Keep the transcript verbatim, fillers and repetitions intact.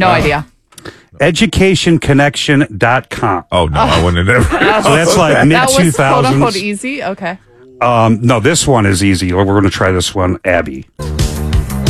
No Uh, idea. education connection dot com. Oh, no, I wouldn't have never. So that's like mid That two was quote unquote thousands. easy. Okay. Um, no, this one is easy. We're going to try this one, Abby.